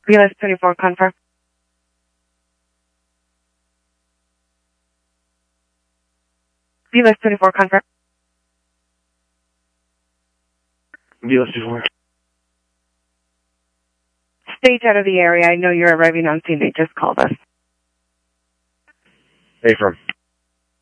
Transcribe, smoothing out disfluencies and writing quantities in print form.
BLS 24, confirm. BLS 24, confirm. BLS 24. Stage out of the area. I know you're arriving on scene. They just called us. Affirm.